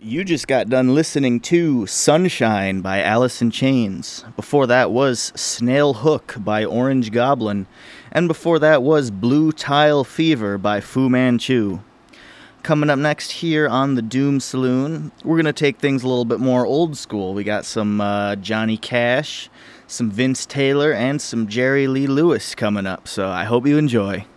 You just got done listening to Sunshine by Alice in Chains. Before that was Snail Hook by Orange Goblin. And before that was Blue Tile Fever by Fu Manchu. Coming up next here on the Doom Saloon, we're going to take things a little bit more old school. We got some Johnny Cash, some Vince Taylor, and some Jerry Lee Lewis coming up, so I hope you enjoy.